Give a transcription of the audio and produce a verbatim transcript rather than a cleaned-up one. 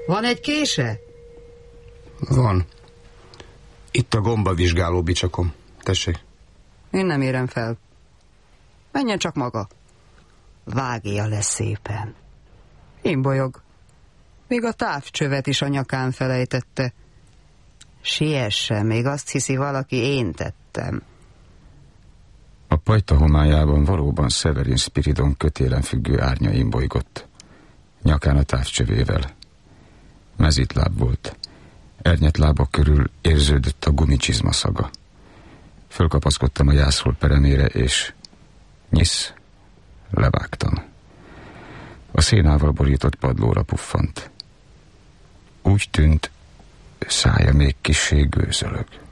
Van egy kése? Van. Itt a gombavizsgáló bicsakom. Tessék. Én nem érem fel. Menjen csak maga. Vágja le szépen. Imbolyog. Még a távcsövet is a nyakán felejtette. Siessen, még azt hiszi valaki, én tettem. A pajta homályában valóban Severin Spiridon kötélen függő árnya imbolygott. Nyakán a távcsövével. Mezitláb volt. Ernyett lábak körül érződött a gumicsizma szaga. Fölkapaszkodtam a jászról peremére, és nyisz, levágtam. A szénával borított padlóra puffant. Úgy tűnt, szája még kissé gőzölög.